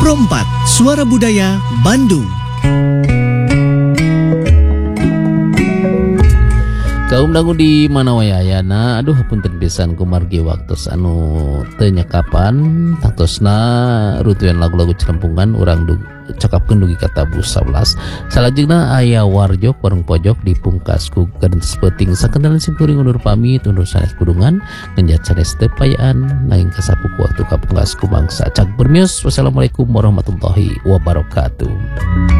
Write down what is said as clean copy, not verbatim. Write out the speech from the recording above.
Pro 4, Suara Budaya, Bandung. Kaum dangu di mana wayayana, aduh punten pisan kumargi waktu anu teu nyakapan tantosna rutuyan lagu-lagu celempungan urang cakapkeun dugi ka tabu 11. Salajengna aya warjok warung pojok dipungkas ku gadens peuting sakendalan simkuring undur pamit undur sanes kudungan ngenjat sanes teu payaan naing kasapu ku waktu kapungkas ku bangsa cak bermios. Wassalamualaikum warahmatullahi wabarakatuh.